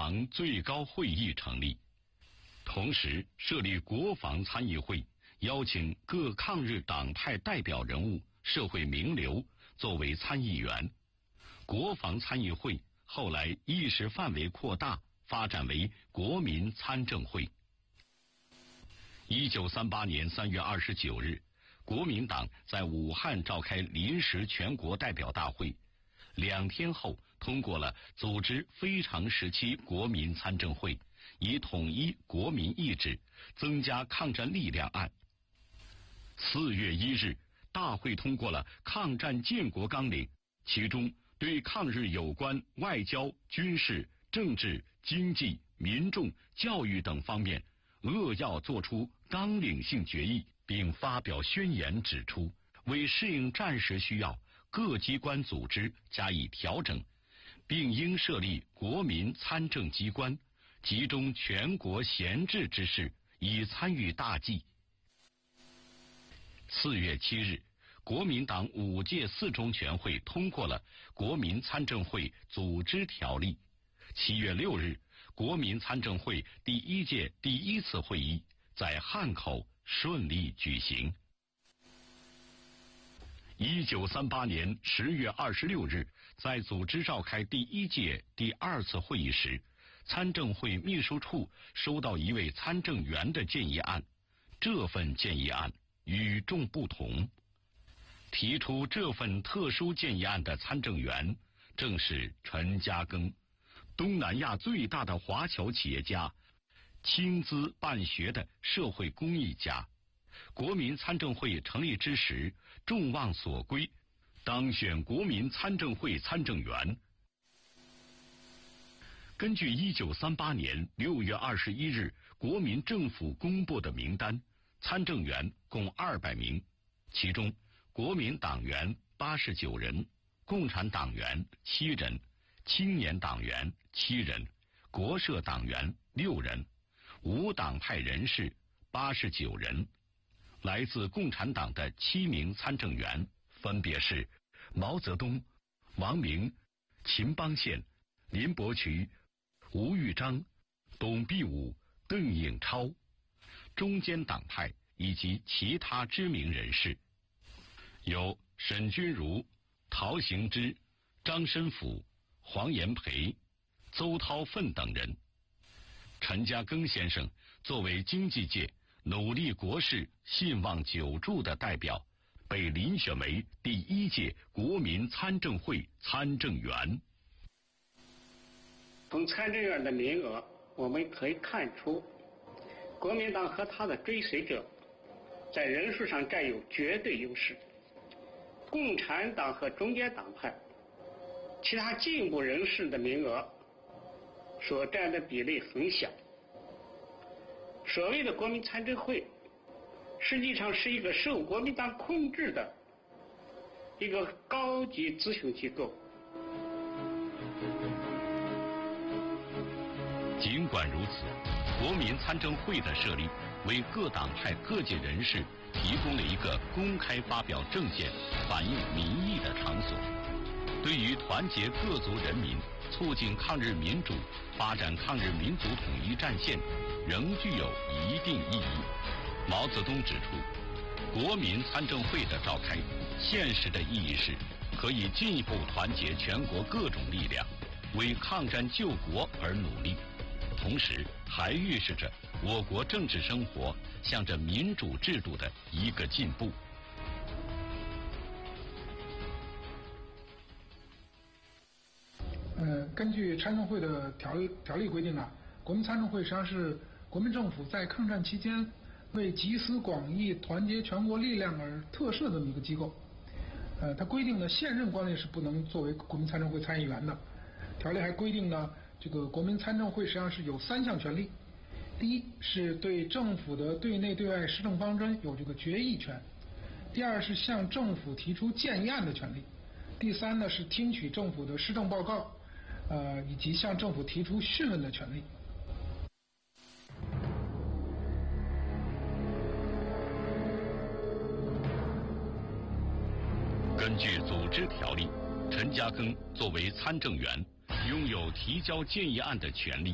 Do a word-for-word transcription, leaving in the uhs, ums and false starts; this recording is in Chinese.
防最高会议成立，同时设立国防参议会，邀请各抗日党派代表人物、社会名流作为参议员。国防参议会后来议事范围扩大，发展为国民参政会。一九三八年三月二十九日，国民党在武汉召开临时全国代表大会，两天后通过了组织非常时期国民参政会，以统一国民意志、增加抗战力量案。四月一日，大会通过了抗战建国纲领，其中对抗日有关外交、军事、政治、经济、民众、教育等方面扼要作出纲领性决议，并发表宣言，指出为适应战时需要，各机关组织加以调整，并应设立国民参政机关，集中全国闲置之士，以参与大计。四月七日，国民党五届四中全会通过了国民参政会组织条例。七月六日，国民参政会第一届第一次会议在汉口顺利举行。一九三八年十月二十六日，在组织召开第一届第二次会议时，参政会秘书处收到一位参政员的建议案，这份建议案与众不同。提出这份特殊建议案的参政员正是陈嘉庚，东南亚最大的华侨企业家，亲资办学的社会公益家。国民参政会成立之时，众望所归，当选国民参政会参政员。根据一九三八年六月二十一日国民政府公布的名单，参政员共二百名，其中国民党员八十九人，共产党员七人，青年党员七人，国社党员六人，无党派人士八十九人。来自共产党的七名参政员分别是毛泽东、王明、秦邦宪、林伯渠、吴玉章、董必武、邓颖超。中间党派以及其他知名人士有沈钧儒、陶行知、张申府、黄炎培、邹韬奋等人。陈嘉庚先生作为经济界努力国事、信望久驻的代表，被遴选为第一届国民参政会参政员。 从参政员的名额，我们可以看出，国民党和他的追随者在人数上占有绝对优势。共产党和中间党派、其他进步人士的名额所占的比例很小。所谓的国民参政会，实际上是一个受国民党控制的一个高级咨询机构。 尽管如此，国民参政会的设立为各党派各界人士提供了一个公开发表政见、反映民意的场所，对于团结各族人民、促进抗日民主、发展抗日民族统一战线，仍具有一定意义。毛泽东指出，国民参政会的召开，现实的意义是可以进一步团结全国各种力量，为抗战救国而努力，同时还预示着我国政治生活向着民主制度的一个进步。 呃，根据参政会的条例条例规定啊，国民参政会实际上是国民政府在抗战期间为集思广益、团结全国力量而特设这么一个机构。呃，它规定呢，现任官吏是不能作为国民参政会参议员的。条例还规定呢，这个国民参政会实际上是有三项权利：第一是对政府的对内对外施政方针有这个决议权；第二是向政府提出建议案的权利；第三呢是听取政府的施政报告，呃，以及向政府提出讯问的权利。 根据组织条例，陈嘉庚作为参政员，拥有提交建议案的权利，